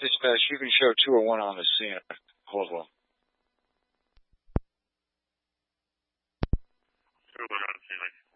Dispatch, you can show 201 on the scene at Hallswell. 201 on the scene,